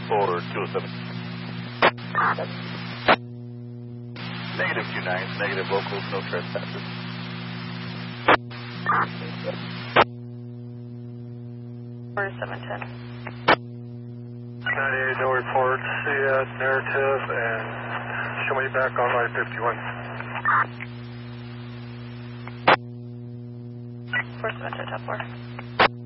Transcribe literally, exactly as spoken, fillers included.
for two oh seven. Negative Q nine, negative locals, no trespassers. four seven ten. ninety-eight, no report. C S narrative and show me back on line fifty-one. four seven ten, top four.